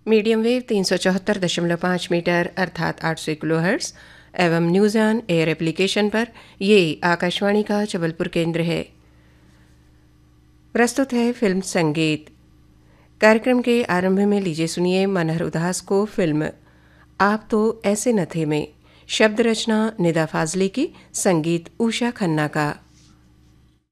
Medium wave 374.5 metre अर्थात 800 kilohertz एवं news on air application पर ये आकाशवाणी का जबलपुर केंद्र है। प्रस्तुत है फिल्म संगीत। कार्यक्रम के आरंभ में लीजिए सुनिए मनहर उदास को फिल्म आप तो ऐसे न थे में शब्द रचना निदा फाजली की, संगीत उषा खन्ना का।